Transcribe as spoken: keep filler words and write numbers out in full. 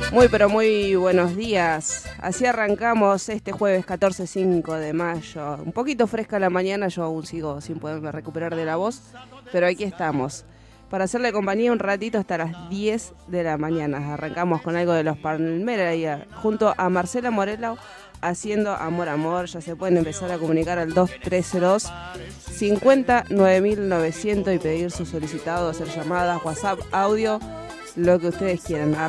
Muy pero muy buenos días. Así arrancamos este jueves catorce cinco de mayo. Un poquito fresca la mañana, yo aún sigo sin poderme recuperar de la voz, pero aquí estamos. Para hacerle compañía un ratito hasta las diez de la mañana. Arrancamos con algo de los Palmeras junto a Marcela Morelo haciendo Amor Amor. Ya se pueden empezar a comunicar al dos tres cero dos, cincuenta, nueve mil novecientos y pedir su solicitado, hacer llamadas, WhatsApp, audio, lo que ustedes quieran.